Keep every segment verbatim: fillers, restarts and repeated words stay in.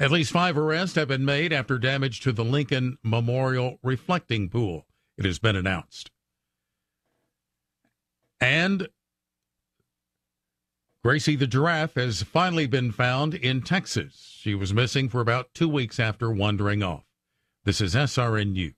At least five arrests have been made after damage to the Lincoln Memorial reflecting pool. It has been announced. And Gracie the giraffe has finally been found in Texas. She was missing for about two weeks after wandering off. This is S R N News.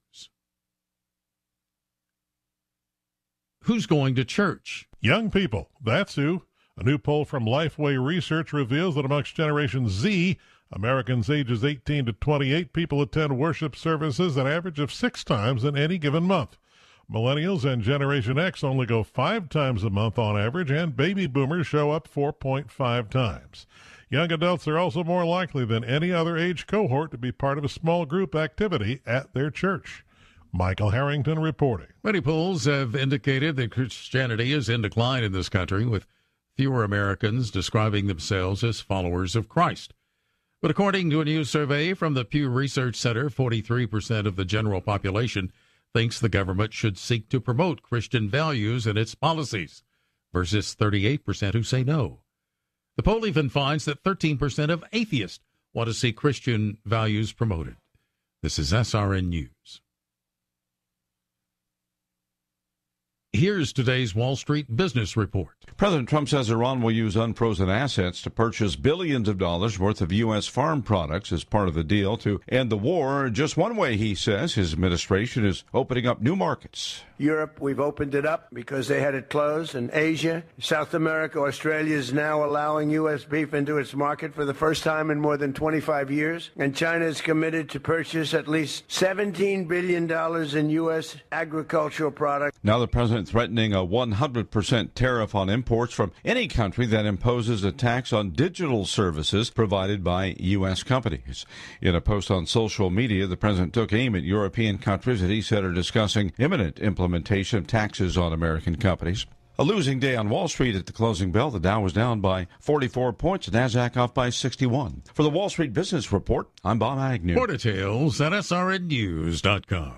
Who's going to church? Young people, that's who. A new poll from Lifeway Research reveals that amongst Generation Z, Americans ages eighteen to twenty-eight, people attend worship services an average of six times in any given month. Millennials and Generation X only go five times a month on average, and baby boomers show up four point five times. Young adults are also more likely than any other age cohort to be part of a small group activity at their church. Michael Harrington reporting. Many polls have indicated that Christianity is in decline in this country, with fewer Americans describing themselves as followers of Christ. But according to a new survey from the Pew Research Center, forty-three percent of the general population thinks the government should seek to promote Christian values in its policies, versus thirty-eight percent who say no. The poll even finds that thirteen percent of atheists want to see Christian values promoted. This is S R N News. Here's today's Wall Street Business Report. President Trump says Iran will use unfrozen assets to purchase billions of dollars worth of U S farm products as part of the deal to end the war. Just one way, he says, his administration is opening up new markets. Europe, we've opened it up because they had it closed. And Asia, South America, Australia is now allowing U S beef into its market for the first time in more than twenty-five years. And China is committed to purchase at least seventeen billion dollars in U S agricultural products. Now the president threatening a one hundred percent tariff on imports from any country that imposes a tax on digital services provided by U S companies. In a post on social media, the president took aim at European countries that he said are discussing imminent implementation of taxes on American companies. A losing day on Wall Street at the closing bell. The Dow was down by forty-four points, the Nasdaq off by sixty-one. For the Wall Street Business Report, I'm Bob Agnew. More details at S R N news dot com.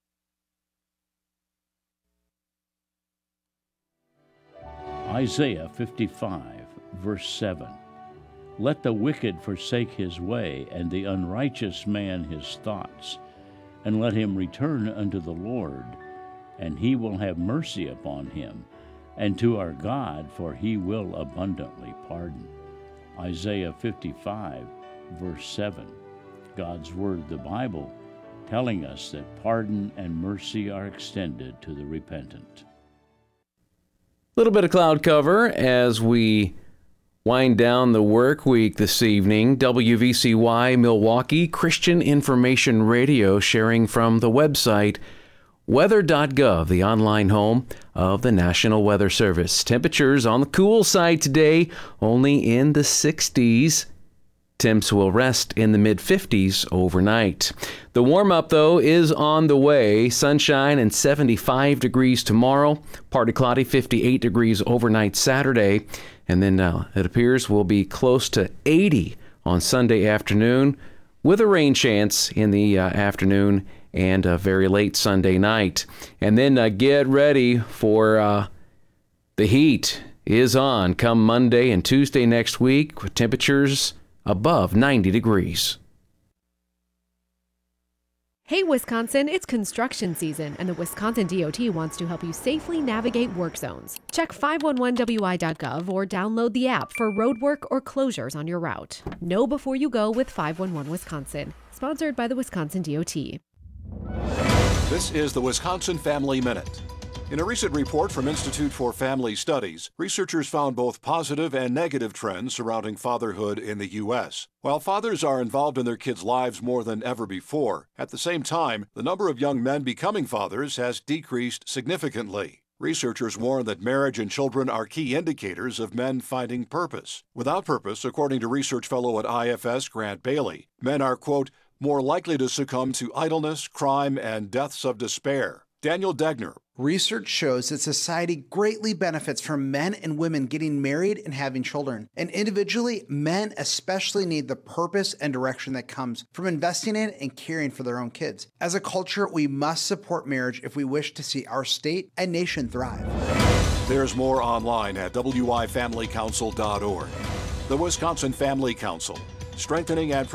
Isaiah fifty-five, verse seven. Let the wicked forsake his way, and the unrighteous man his thoughts, and let him return unto the Lord, and he will have mercy upon him, and to our God, for he will abundantly pardon. Isaiah fifty-five, verse seven. God's Word, the Bible, telling us that pardon and mercy are extended to the repentant. Little bit of cloud cover as we wind down the work week this evening. W V C Y Milwaukee Christian Information Radio, sharing from the website weather dot gov, the online home of the National Weather Service. Temperatures on the cool side today, only in the sixties. Temps will rest in the mid-fifties overnight. The warm-up, though, is on the way. Sunshine and seventy-five degrees tomorrow. Partly cloudy, fifty-eight degrees overnight Saturday. And then uh, it appears we'll be close to eighty on Sunday afternoon, with a rain chance in the uh, afternoon and a very late Sunday night. And then uh, get ready for uh, the heat is on come Monday and Tuesday next week, with temperatures above ninety degrees. Hey, Wisconsin, it's construction season, and the Wisconsin D O T wants to help you safely navigate work zones. Check five one one W I dot gov or download the app for road work or closures on your route. Know before you go with five one one Wisconsin. Sponsored by the Wisconsin D O T. This is the Wisconsin Family Minute. In a recent report from Institute for Family Studies, researchers found both positive and negative trends surrounding fatherhood in the U S. While fathers are involved in their kids' lives more than ever before, at the same time, the number of young men becoming fathers has decreased significantly. Researchers warn that marriage and children are key indicators of men finding purpose. Without purpose, according to research fellow at I F S Grant Bailey, men are, quote, more likely to succumb to idleness, crime, and deaths of despair. Daniel Degner. Research shows that society greatly benefits from men and women getting married and having children. And individually, men especially need the purpose and direction that comes from investing in and caring for their own kids. As a culture, we must support marriage if we wish to see our state and nation thrive. There's more online at W I family council dot org. The Wisconsin Family Council, strengthening and